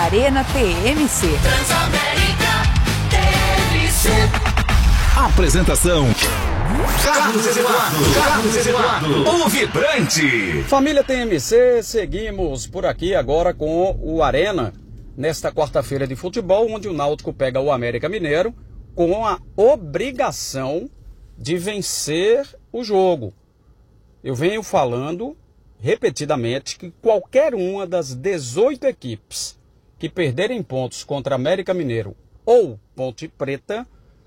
Arena TMC. Transamérica TMC. Apresentação: Carlos Eduardo, o vibrante. Família TMC, seguimos por aqui agora com o Arena, nesta quarta-feira de futebol, onde o Náutico pega o América Mineiro com a obrigação de vencer o jogo. Eu venho falando repetidamente que qualquer uma das 18 equipes que perderem pontos contra América Mineiro ou Ponte Preta,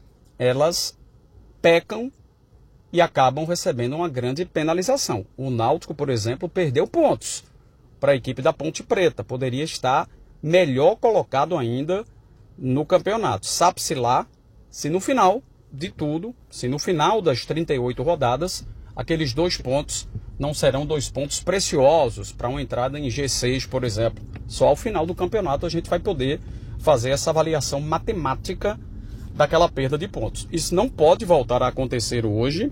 elas pecam e acabam recebendo uma grande penalização. O Náutico, por exemplo, perdeu pontos para a equipe da Ponte Preta. Poderia estar melhor colocado ainda no campeonato. Sabe-se lá se no final de tudo, se no final das 38 rodadas, aqueles 2 pontos não serão 2 pontos preciosos para uma entrada em G6, por exemplo. Só ao final do campeonato a gente vai poder fazer essa avaliação matemática daquela perda de pontos. Isso não pode voltar a acontecer hoje.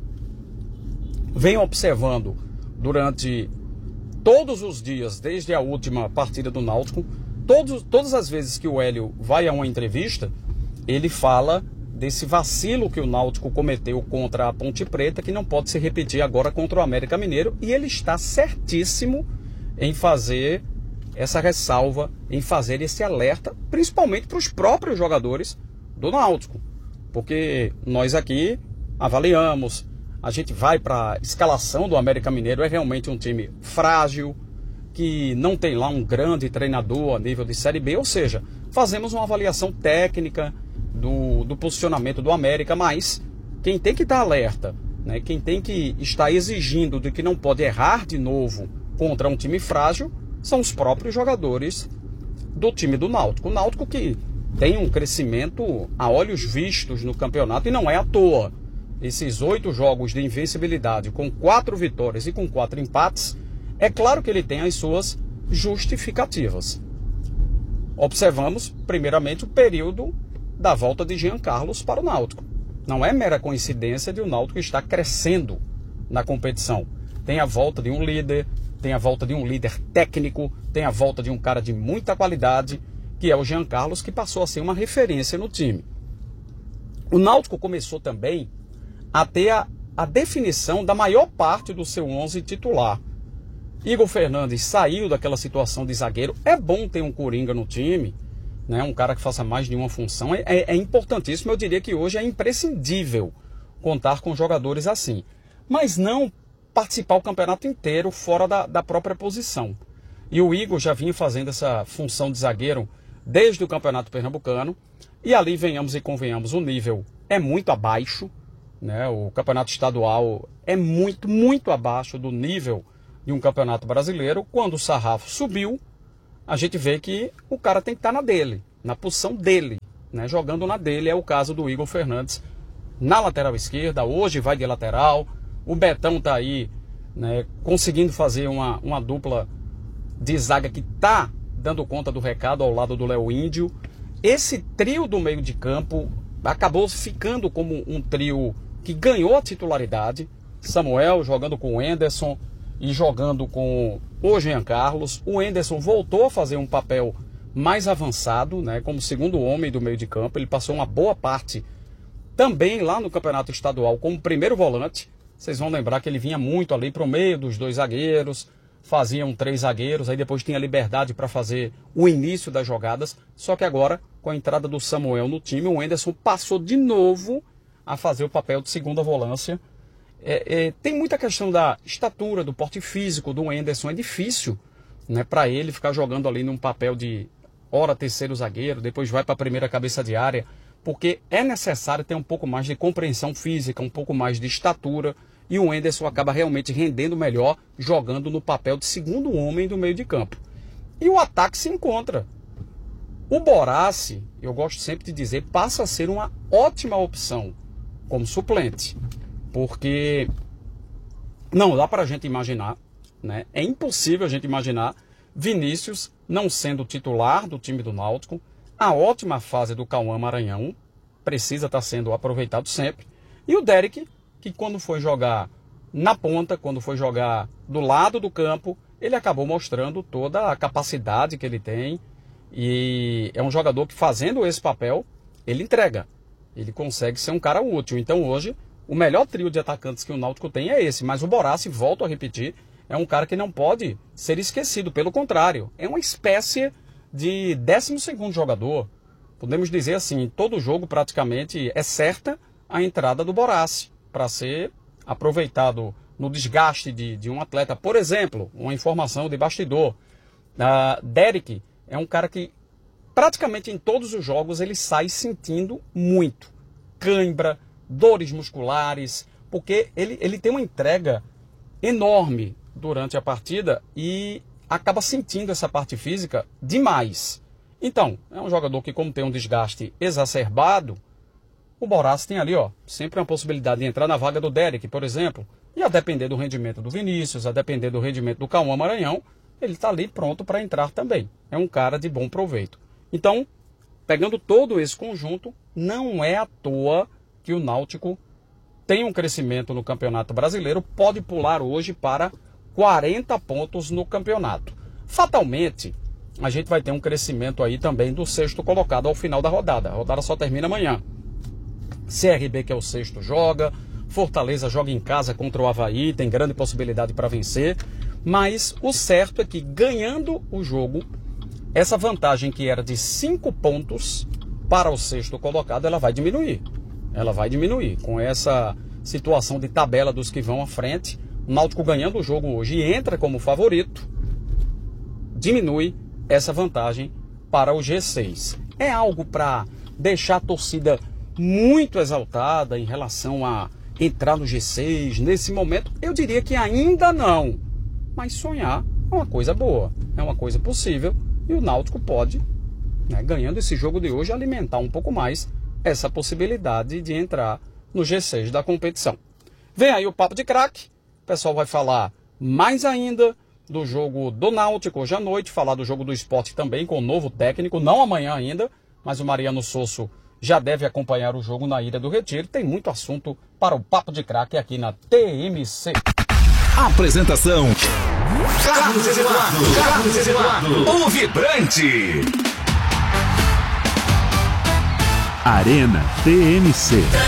Venho observando durante todos os dias, desde a última partida do Náutico, todas as vezes que o Hélio vai a uma entrevista, ele fala desse vacilo que o Náutico cometeu contra a Ponte Preta, que não pode se repetir agora contra o América Mineiro, e ele está certíssimo em fazer essa ressalva, em fazer esse alerta, principalmente para os próprios jogadores do Náutico, porque nós aqui avaliamos, a gente vai para a escalação do América Mineiro, é realmente um time frágil, que não tem lá um grande treinador a nível de Série B, ou seja, fazemos uma avaliação técnica do posicionamento do América, mas quem tem que estar alerta, né, quem tem que estar exigindo de que não pode errar de novo contra um time frágil, são os próprios jogadores do time do Náutico. O Náutico que tem um crescimento a olhos vistos no campeonato, e não é à toa. Esses 8 jogos de invencibilidade com 4 vitórias e com 4 empates, é claro que ele tem as suas justificativas. Observamos, primeiramente, o período da volta de Jean Carlos para o Náutico. Não é mera coincidência de o Náutico estar crescendo na competição. Tem a volta de um líder, tem a volta de um líder técnico, tem a volta de um cara de muita qualidade, que é o Jean Carlos, que passou a ser uma referência no time. O Náutico começou também a ter a definição da maior parte do seu 11 titular. Igor Fernandes saiu daquela situação de zagueiro. É bom ter um coringa no time, né? Um cara que faça mais de uma função. É importantíssimo, eu diria que hoje é imprescindível contar com jogadores assim. Mas não participar o campeonato inteiro fora da própria posição. E o Igor já vinha fazendo essa função de zagueiro desde o Campeonato Pernambucano. E ali, venhamos e convenhamos, o nível é muito abaixo, né? O campeonato estadual é muito, muito abaixo do nível de um campeonato brasileiro. Quando o sarrafo subiu, a gente vê que o cara tem que estar na dele, na posição dele, né? Jogando na dele. É o caso do Igor Fernandes na lateral esquerda, hoje vai de lateral. O Betão está aí, né, conseguindo fazer uma dupla de zaga que está dando conta do recado ao lado do Léo Índio. Esse trio do meio de campo acabou ficando como um trio que ganhou a titularidade. Samuel jogando com o Enderson e jogando com o Jean Carlos. O Enderson voltou a fazer um papel mais avançado, né, como segundo homem do meio de campo. Ele passou uma boa parte também lá no campeonato estadual como primeiro volante. Vocês vão lembrar que ele vinha muito ali para o meio dos 2 zagueiros, faziam 3 zagueiros, aí depois tinha liberdade para fazer o início das jogadas. Só que agora, com a entrada do Samuel no time, o Enderson passou de novo a fazer o papel de segunda volância. Tem muita questão da estatura, do porte físico do Enderson. É difícil, né, para ele ficar jogando ali num papel de ora terceiro zagueiro, depois vai para a primeira cabeça de área, porque é necessário ter um pouco mais de compreensão física, um pouco mais de estatura, e o Enderson acaba realmente rendendo melhor jogando no papel de segundo homem do meio de campo. E o ataque se encontra. O Boraci, eu gosto sempre de dizer, passa a ser uma ótima opção como suplente, porque não dá para a gente imaginar, né? É impossível a gente imaginar Vinícius não sendo titular do time do Náutico. A ótima fase do Cauã Maranhão precisa estar sendo aproveitado sempre. E o Derek, que quando foi jogar na ponta, quando foi jogar do lado do campo, ele acabou mostrando toda a capacidade que ele tem E é um jogador que, fazendo esse papel, ele entrega. Ele consegue ser um cara útil. Então hoje, o melhor trio de atacantes que o Náutico tem é esse. Mas o Boraci, volto a repetir, é um cara que não pode ser esquecido. Pelo contrário, é uma espécie de 12º jogador. Podemos dizer assim, em todo jogo praticamente é certa a entrada do Boraci para ser aproveitado no desgaste de um atleta. Por exemplo, uma informação de bastidor. Derek é um cara que praticamente em todos os jogos ele sai sentindo muito cãibra, dores musculares, porque ele tem uma entrega enorme durante a partida e acaba sentindo essa parte física demais. Então, é um jogador que, como tem um desgaste exacerbado, o Boraci tem ali, sempre uma possibilidade de entrar na vaga do Derek, por exemplo, e a depender do rendimento do Vinícius, a depender do rendimento do Cauã Maranhão, ele está ali pronto para entrar também. É um cara de bom proveito. Então, pegando todo esse conjunto, não é à toa que o Náutico tem um crescimento no Campeonato Brasileiro, pode pular hoje para 40 pontos no campeonato. Fatalmente, a gente vai ter um crescimento aí também do 6º colocado ao final da rodada. A rodada só termina amanhã. CRB, que é o 6º, joga. Fortaleza joga em casa contra o Avaí, tem grande possibilidade para vencer. Mas o certo é que, ganhando o jogo, essa vantagem que era de 5 pontos para o 6º colocado, ela vai diminuir. Ela vai diminuir. Com essa situação de tabela dos que vão à frente, o Náutico ganhando o jogo hoje e entra como favorito, diminui essa vantagem para o G6. É algo para deixar a torcida muito exaltada em relação a entrar no G6 nesse momento? Eu diria que ainda não. Mas sonhar é uma coisa boa, é uma coisa possível e o Náutico pode, ganhando esse jogo de hoje, alimentar um pouco mais essa possibilidade de entrar no G6 da competição. Vem aí o Papo de Craque, o pessoal vai falar mais ainda do jogo do Náutico hoje à noite, falar do jogo do Sport também com o novo técnico, não amanhã ainda, mas o Mariano Sosso já deve acompanhar o jogo na Ilha do Retiro. Tem muito assunto para o Papo de Craque aqui na TMC. Apresentação: Carlos Eduardo, o vibrante. Arena TMC.